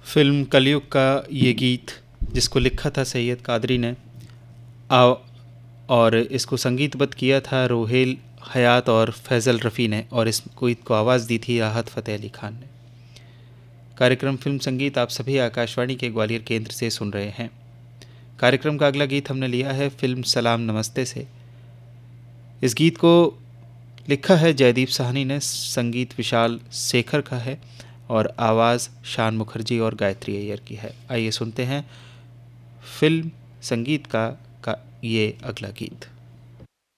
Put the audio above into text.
Film कलयुग का ये गीत जिसको लिखा था सैयद कादरी ने आ और इसको संगीतबद्ध किया था रोहेल हयात और फैज़ल रफ़ी ने, और इस गीत को आवाज़ दी थी राहत फ़तेह अली खान ने। कार्यक्रम फिल्म संगीत आप सभी आकाशवाणी के ग्वालियर केंद्र से सुन रहे हैं। कार्यक्रम का अगला गीत हमने लिया है फिल्म सलाम नमस्ते से। इस गीत को लिखा है जयदीप साहनी ने, संगीत विशाल शेखर का है और आवाज़ शान मुखर्जी और गायत्री अय्यर की है। आइए सुनते हैं फिल्म संगीत का ये अगला गीत।